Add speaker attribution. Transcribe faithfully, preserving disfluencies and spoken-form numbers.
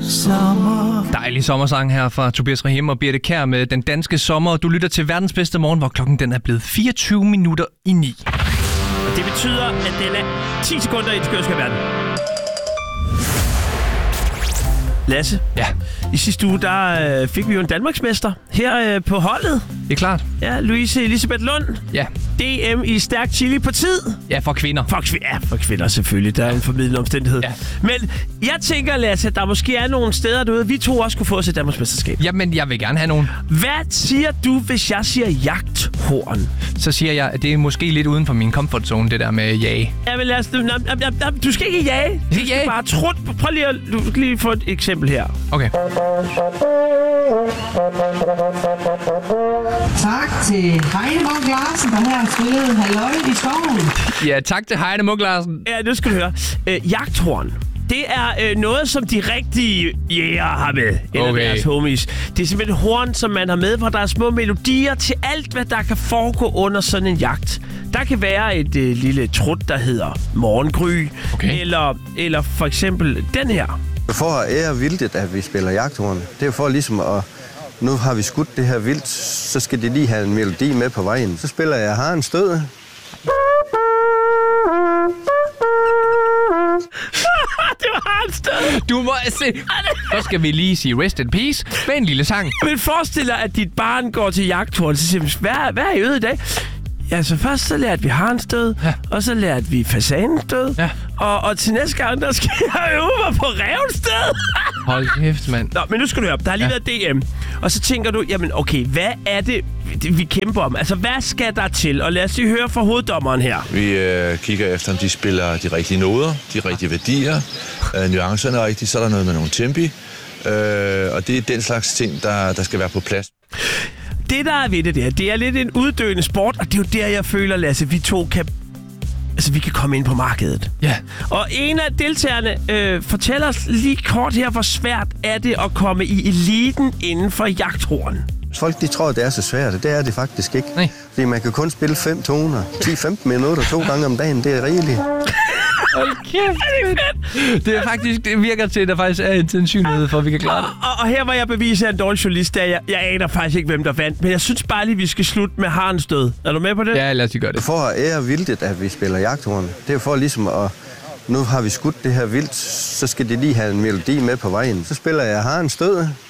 Speaker 1: sommer.
Speaker 2: Dejlig sommersang her fra Tobias Rahim og Birte Kjær med Den Danske Sommer. Du lytter til verdens bedste morgen, hvor klokken den er blevet fireogtyve minutter i ni.
Speaker 3: Og det betyder, at den er ti sekunder i den skørske verden. Lasse,
Speaker 2: ja.
Speaker 3: I sidste uge, der øh, fik vi jo en Danmarksmester her øh, på holdet.
Speaker 2: Det er klart.
Speaker 3: Ja, Louise Elisabeth Lund.
Speaker 2: Ja.
Speaker 3: D M i stærk chili på tid.
Speaker 2: Ja, for kvinder.
Speaker 3: For, kv- ja, for kvinder selvfølgelig. Der er en formidlende omstændighed.
Speaker 2: Ja.
Speaker 3: Men jeg tænker, Lasse, at der måske er nogle steder derude, vi to også kunne få os et Danmarksmesterskab.
Speaker 2: Jamen, jeg vil gerne have nogen.
Speaker 3: Hvad siger du, hvis jeg siger jagthorn?
Speaker 2: Så siger jeg, at det er måske lidt uden for min comfort zone, det der med jage.
Speaker 3: Ja, men Lasse, du, du skal ikke jage. Du skal
Speaker 2: jage.
Speaker 3: bare trut. Prøv lige at du skal lige få et eksempel her.
Speaker 2: Okay.
Speaker 4: Tak til Heine Munk Larsen, der her har spillet Halløj i skoven.
Speaker 2: Ja, tak til Heine Munk Larsen.
Speaker 3: Ja, det skal du høre. Øh, jagthorn. Det er øh, noget, som de rigtige jæger har med. Eller
Speaker 2: okay.
Speaker 3: deres homies. Det er simpelthen horn, som man har med, hvor der er små melodier til alt, hvad der kan foregå under sådan en jagt. Der kan være et øh, lille trut, der hedder morgengry.
Speaker 2: Okay.
Speaker 3: Eller, eller for eksempel den her.
Speaker 5: For at ære vildtet, at vi spiller jagthorn, det er jo for ligesom at... Nu har vi skudt det her vildt, så skal de lige have en melodi med på vejen. Så spiller jeg Haren Stød.
Speaker 3: Det var Haren Stød.
Speaker 2: Du må se. Så skal vi lige sige rest in peace med en lille sang.
Speaker 3: Men forestil dig, at dit barn går til jagthorn, så siger man, hvad, hvad er I ude i dag? Ja, så først så lærte vi Harens død, ja. Og så lærte vi fasanens død,
Speaker 2: ja.
Speaker 3: og, og til næste gang, der skal jeg øve mig på rævens død.
Speaker 2: Hold kæft, mand.
Speaker 3: Nå, men nu skal du høre, der har lige ja. været D M, og så tænker du, jamen okay, hvad er det, vi kæmper om? Altså, hvad skal der til? Og lad os lige høre fra hoveddommeren her.
Speaker 6: Vi øh, kigger efter, om de spiller de rigtige noder, de rigtige værdier, øh, nuancerne er rigtige, så er der noget med nogle tempi, øh, og det er den slags ting, der, der skal være på plads.
Speaker 3: Det, der er ved det der, det er lidt en uddøende sport, og det er jo der, jeg føler, Lasse, vi to kan... Altså, vi kan komme ind på markedet.
Speaker 2: Ja.
Speaker 3: Og en af deltagerne øh, fortæller os lige kort her, hvor svært er det at komme i eliten inden for jagthorn.
Speaker 5: Folk, de tror, det er så svært, det er det faktisk ikke.
Speaker 2: Nej.
Speaker 5: Fordi man kan kun spille fem toner, ti til femten minutter, to gange om dagen, det er rigeligt.
Speaker 2: Hold kæft, det, det er faktisk, det virker til, at der faktisk er en sandsynlighed for, at vi kan klare det.
Speaker 3: Og, og, og her var jeg beviser en dårlig journalist, der jeg, jeg aner faktisk ikke, hvem der vandt. Men jeg synes bare lige, vi skal slutte med Harens død. Er du med på det?
Speaker 2: Ja, lad os lige gøre det.
Speaker 5: For at ære vildtet, at vi spiller jagthorn, det er jo for ligesom at... Nu har vi skudt det her vildt, så skal de lige have en melodi med på vejen. Så spiller jeg Harens Stød.